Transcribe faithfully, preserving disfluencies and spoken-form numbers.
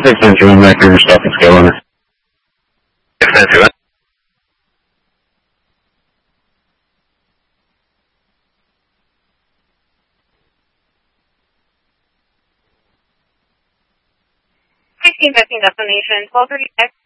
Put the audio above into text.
six one two one Vancouver, stop and scale on it. six one two one. sixteen fifteen destination, twelve thirty-six.